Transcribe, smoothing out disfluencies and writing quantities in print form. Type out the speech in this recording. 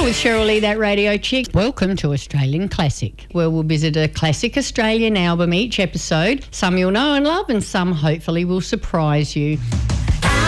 with Cheryl Lee, that radio chick. Welcome to Australian Classic, where we'll visit a classic Australian album each episode. Some you'll know and love, and some hopefully will surprise you.